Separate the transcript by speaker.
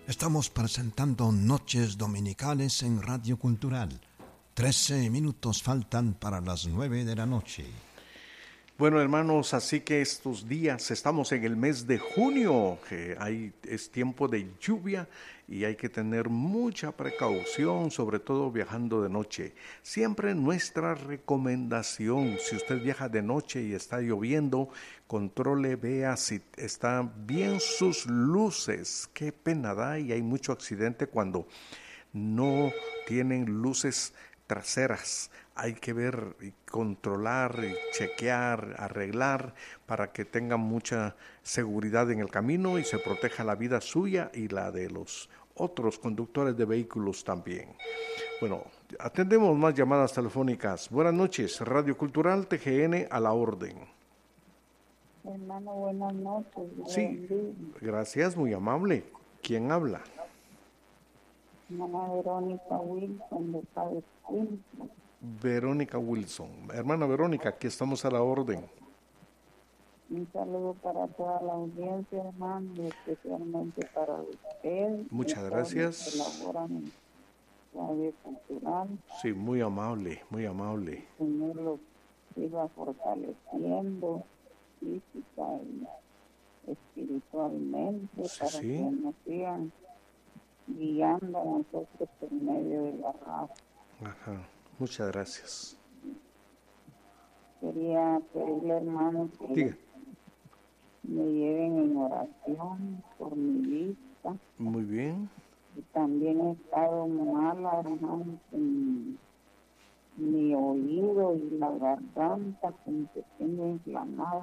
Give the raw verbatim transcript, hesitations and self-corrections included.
Speaker 1: Estamos presentando Noches Dominicales en Radio Cultural. Trece minutos faltan para las nueve de la noche.
Speaker 2: Bueno, hermanos, así que estos días estamos en el mes de junio, que hay, es tiempo de lluvia y hay que tener mucha precaución, sobre todo viajando de noche. Siempre nuestra recomendación, si usted viaja de noche y está lloviendo, controle, vea si están bien sus luces. Qué pena da, y hay mucho accidente cuando no tienen luces traseras. Hay que ver y controlar y chequear, arreglar para que tengan mucha seguridad en el camino y se proteja la vida suya y la de los otros conductores de vehículos también. Bueno, atendemos más llamadas telefónicas. Buenas noches, Radio Cultural T G N a la orden.
Speaker 3: Hermano, buenas noches.
Speaker 2: Sí, gracias, muy amable. ¿Quién habla?
Speaker 3: Hermana Verónica Wilson de Palestina.
Speaker 2: Verónica Wilson. Hermana Verónica, aquí estamos a la orden.
Speaker 3: Un saludo para toda la audiencia, hermano, y especialmente para usted.
Speaker 2: Muchas gracias.
Speaker 3: Que elaboran en Radio Cultural.
Speaker 2: Sí, muy amable, muy amable.
Speaker 3: El Señor lo siga fortaleciendo física y espiritualmente para
Speaker 2: Sí.
Speaker 3: que nos sigan guiando a nosotros por medio de la raza.
Speaker 2: Ajá, muchas gracias.
Speaker 3: Quería pedirle, hermano, que
Speaker 2: Diga.
Speaker 3: me lleven en oración por mi vista.
Speaker 2: Muy bien.
Speaker 3: Y también he estado mala, hermano, en mi oído y la garganta, como que tengo inflamada.